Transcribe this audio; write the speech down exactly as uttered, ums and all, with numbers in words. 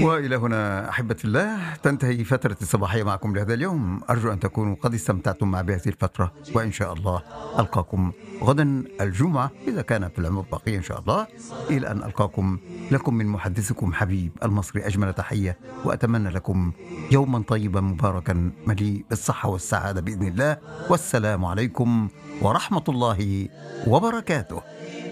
وإلى هنا أحبة الله تنتهي فترة الصباحية معكم لهذا اليوم. أرجو أن تكونوا قد استمتعتم مع بهذه الفترة، وإن شاء الله ألقاكم غدا الجمعة إذا كان في العمر بقية إن شاء الله. إلى أن ألقاكم، لكم من محدثكم حبيب المصري أجمل تحية، وأتمنى لكم يوما طيبا مباركا مليء بالصحة والسعادة بإذن الله. والسلام عليكم ورحمة الله وبركاته.